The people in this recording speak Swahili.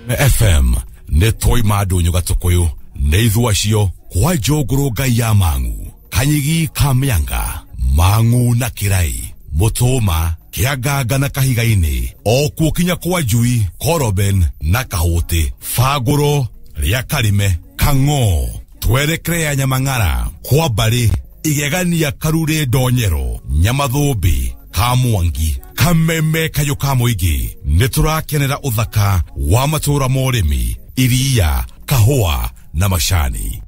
FM ne toi madonyo gatokoyo ne ithuacio kwa jogoro ngai ya mangu kanyigi kamyanga mangu na kirai mutoma kiagaga na kahigaini okuo kinya kwa jui koroben na kahote fagoro ria karime kango twerekrea nyamangara kwa bari igegania karure donyero nyamadhobi kamwangi kameme kayo kamoigi neturakenera uthaka wa matura moremi iria kahua na mashani